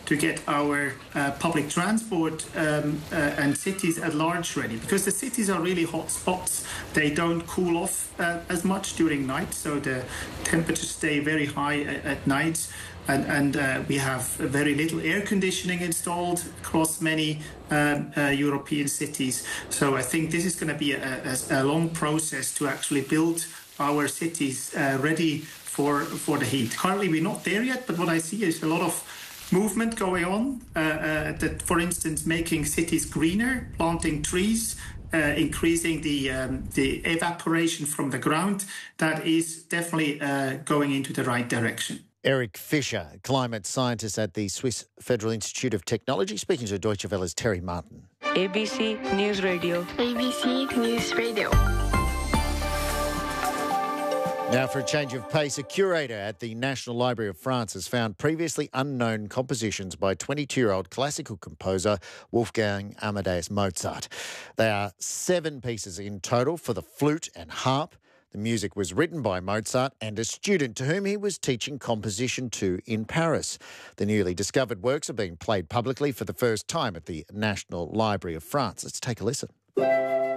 to get our public transport and cities at large ready, because the cities are really hot spots. They don't cool off as much during night, so the temperatures stay very high at night. And we have very little air conditioning installed across many European cities. So I think this is going to be a long process to actually build our cities ready for the heat. Currently, we're not there yet, but what I see is a lot of movement going on. That, for instance, making cities greener, planting trees, increasing the evaporation from the ground. That is definitely going into the right direction. Eric Fischer, climate scientist at the Swiss Federal Institute of Technology, speaking to Deutsche Welle's Terry Martin. ABC News Radio. ABC News Radio. Now for a change of pace, a curator at the National Library of France has found previously unknown compositions by 22-year-old classical composer Wolfgang Amadeus Mozart. There are 7 pieces in total for the flute and harp. The music was written by Mozart and a student to whom he was teaching composition to in Paris. The newly discovered works are being played publicly for the first time at the National Library of France. Let's take a listen.